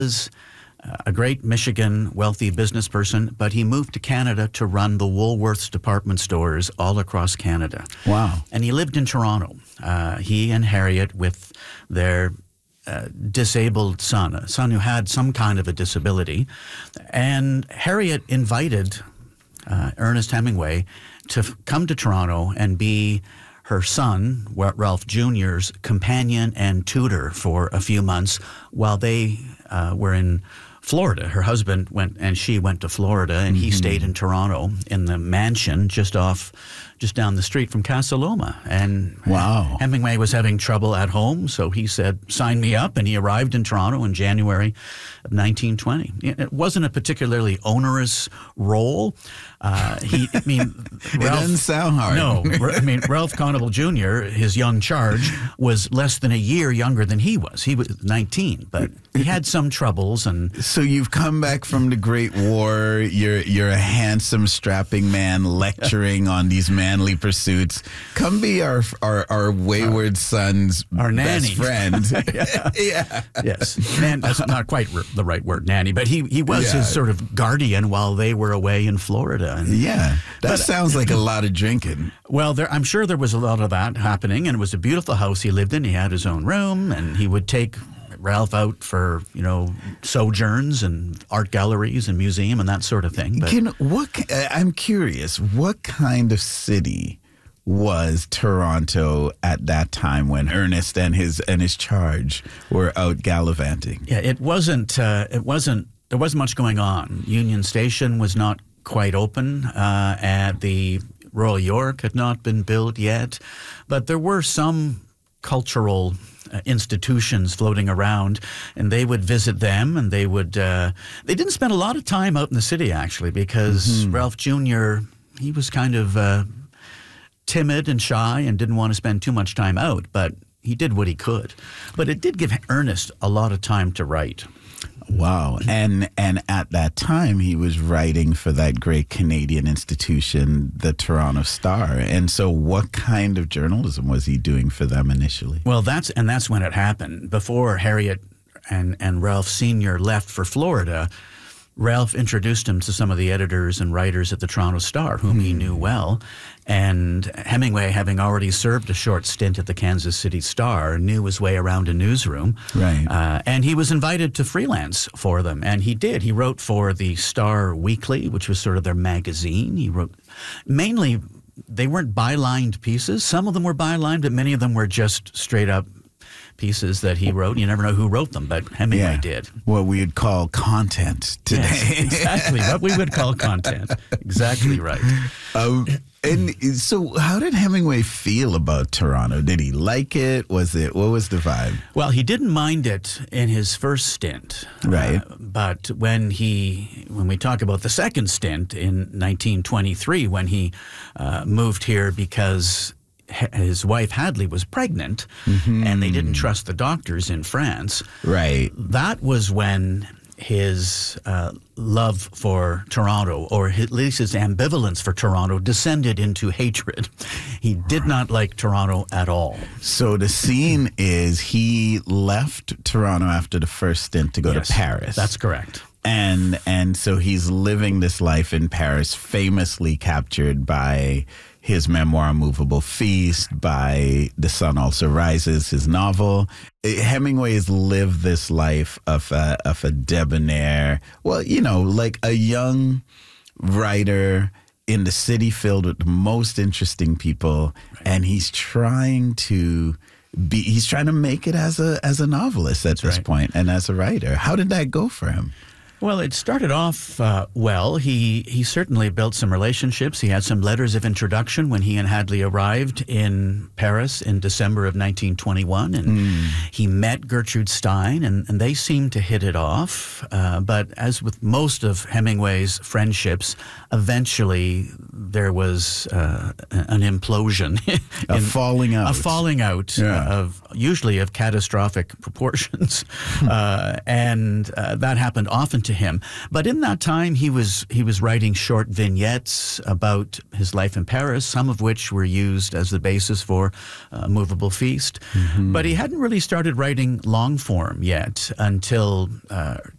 was a great Michigan wealthy business person, but he moved to Canada to run the Woolworths department stores all across Canada. Wow. And he lived in Toronto. He and Harriet with their disabled son, a son who had some kind of a disability. And Harriet invited Ernest Hemingway to come to Toronto and be her son, Ralph Jr.'s companion and tutor for a few months while they were in Florida. Her husband went and she went to Florida, and he stayed in Toronto in the mansion just down the street from Casa Loma. And wow. Hemingway was having trouble at home, so he said, "Sign me up," and he arrived in Toronto in January of 1920. It wasn't a particularly onerous role. It doesn't sound hard. No, Ralph Conable Jr., his young charge, was less than a year younger than he was. He was 19, but he had some troubles. And so you've come back from the Great War. You're a handsome, strapping man lecturing on these manly pursuits. Come be our wayward son's our nanny. best friend. Yeah. Yes. That's not quite the right word, nanny, but he was his sort of guardian while they were away in Florida. That sounds like a lot of drinking. Well, I'm sure there was a lot of that happening, and it was a beautiful house he lived in. He had his own room, and he would take Ralph out for, sojourns and art galleries and museum and that sort of thing. I'm curious, what kind of city was Toronto at that time when Ernest and his charge were out gallivanting? Yeah, there wasn't much going on. Union Station was not quite open, and the Royal York had not been built yet, but there were some cultural institutions floating around, and they would visit them, and they didn't spend a lot of time out in the city, actually, because Ralph Jr., he was kind of timid and shy and didn't want to spend too much time out, but he did what he could. But it did give Ernest a lot of time to write. Wow. And at that time, he was writing for that great Canadian institution, the Toronto Star. And so what kind of journalism was he doing for them initially? Well, that's when it happened. Before Harriet and Ralph Sr. left for Florida, Ralph introduced him to some of the editors and writers at the Toronto Star, whom he knew well. And Hemingway, having already served a short stint at the Kansas City Star, knew his way around a newsroom. Right. And he was invited to freelance for them. And he did. He wrote for the Star Weekly, which was sort of their magazine. He wrote mainly, they weren't bylined pieces. Some of them were bylined, but many of them were just straight up pieces that he wrote. You never know who wrote them, but Hemingway did. What we would call content today. Yes, exactly. What we would call content. Exactly right. And so how did Hemingway feel about Toronto? Did he like it? What was the vibe? Well, he didn't mind it in his first stint. Right. But when we talk about the second stint in 1923, when he moved here because his wife Hadley was pregnant, and they didn't trust the doctors in France. Right. That was when his love for Toronto, or at least his ambivalence for Toronto, descended into hatred. He did not like Toronto at all. So the scene is he left Toronto after the first stint to go to Paris. That's correct. And so he's living this life in Paris, famously captured by his memoir, Movable Feast, by The Sun Also Rises, his novel. Hemingway has lived this life of a debonair, like a young writer in the city filled with the most interesting people, and he's trying to make it as a novelist at this point and as a writer. How did that go for him? Well, it started off well. He certainly built some relationships. He had some letters of introduction when he and Hadley arrived in Paris in December of 1921, and he met Gertrude Stein, and they seemed to hit it off. But as with most of Hemingway's friendships, eventually there was an implosion. A falling out. A falling out usually of catastrophic proportions. And that happened often to him. But in that time, he was writing short vignettes about his life in Paris, some of which were used as the basis for Movable Feast. But he hadn't really started writing long form yet until